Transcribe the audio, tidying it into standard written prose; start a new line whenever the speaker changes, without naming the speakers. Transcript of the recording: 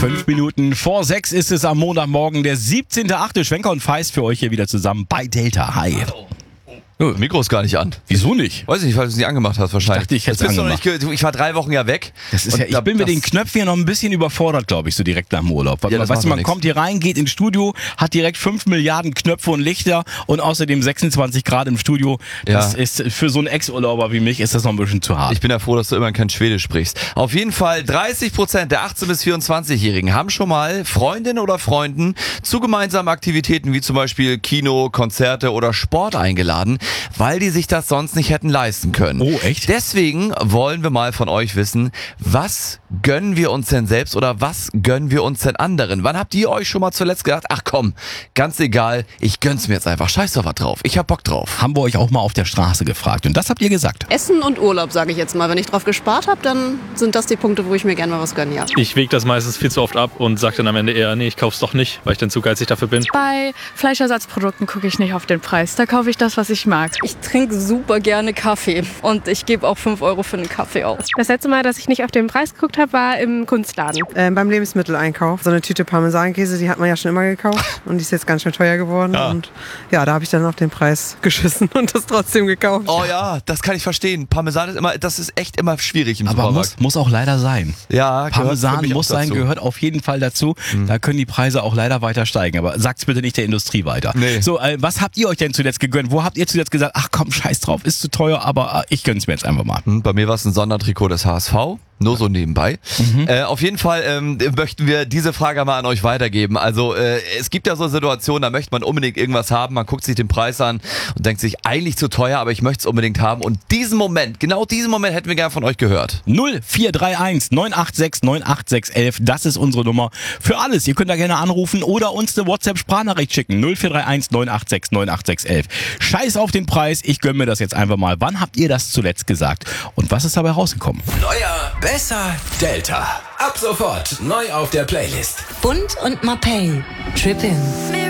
5 Minuten vor 6 ist es am Montagmorgen, der 17.8. Schwenker und Feist für euch hier wieder zusammen bei Delta. Hi.
Oh, Mikro ist gar nicht an.
Wieso nicht?
Weiß ich nicht, weil du es nicht angemacht hast wahrscheinlich.
Ich hätte es angemacht.
Ich war 3 Wochen ja weg.
Das ist ja, ich bin mit den Knöpfen hier noch ein bisschen überfordert, glaube ich, so direkt nach dem Urlaub.
Ja,
weißt du, man kommt hier rein, geht ins Studio, hat direkt 5 Milliarden Knöpfe und Lichter und außerdem 26 Grad im Studio. Das ist für so einen Ex-Urlauber wie mich ist das noch ein bisschen zu hart.
Ich bin ja froh, dass du immer kein Schwedisch sprichst. Auf jeden Fall 30% der 18- bis 24-Jährigen haben schon mal Freundinnen oder Freunden zu gemeinsamen Aktivitäten wie zum Beispiel Kino, Konzerte oder Sport eingeladen, weil die sich das sonst nicht hätten leisten können.
Oh, echt?
Deswegen wollen wir mal von euch wissen, was gönnen wir uns denn selbst oder was gönnen wir uns denn anderen? Wann habt ihr euch schon mal zuletzt gedacht, ach komm, ganz egal, ich gönn's mir jetzt einfach, scheiß doch was drauf, ich hab Bock drauf.
Haben wir euch auch mal auf der Straße gefragt und das habt ihr gesagt.
Essen und Urlaub, sage ich jetzt mal. Wenn ich drauf gespart habe, dann sind das die Punkte, wo ich mir gerne mal was gönne, ja.
Ich wege das meistens viel zu oft ab und sage dann am Ende eher, nee, ich kauf's doch nicht, weil ich dann zu geizig dafür bin.
Bei Fleischersatzprodukten gucke ich nicht auf den Preis. Da kaufe ich das, was ich mag.
Ich trinke super gerne Kaffee und ich gebe auch 5 Euro für einen Kaffee aus.
Das letzte Mal, dass ich nicht auf den Preis geguckt habe, war im Kunstladen.
Beim Lebensmitteleinkauf. So eine Tüte Parmesankäse, die hat man ja schon immer gekauft und die ist jetzt ganz schön teuer geworden.
Ja.
Und ja, da habe ich dann auf den Preis geschissen und das trotzdem gekauft.
Oh ja, das kann ich verstehen. Parmesan ist immer, das ist echt immer schwierig im
Aber
Supermarkt.
muss auch leider sein.
Ja,
Parmesan muss sein,
dazu.
gehört auf jeden Fall dazu. Da können die Preise auch leider weiter steigen. Aber sagt's bitte nicht der Industrie weiter.
Nee.
So, was habt ihr euch denn zuletzt gegönnt? Wo habt ihr zuletzt gesagt, ach komm, scheiß drauf, ist zu teuer, aber ich gönn's mir jetzt einfach mal.
Bei mir war es ein Sondertrikot des HSV. Nur so nebenbei. Auf jeden Fall möchten wir diese Frage mal an euch weitergeben. Also es gibt ja so Situationen, da möchte man unbedingt irgendwas haben. Man guckt sich den Preis an und denkt sich, eigentlich zu teuer, aber ich möchte es unbedingt haben. Und genau diesen Moment hätten wir gerne von euch gehört.
0431 986 98611, das ist unsere Nummer für alles. Ihr könnt da gerne anrufen oder uns eine WhatsApp-Sprachnachricht schicken. 0431 986 98611. Scheiß auf den Preis, ich gönn mir das jetzt einfach mal. Wann habt ihr das zuletzt gesagt? Und was ist dabei rausgekommen?
Neuer, besser, Delta. Ab sofort neu auf der Playlist.
Bund und Mapei. Trip in.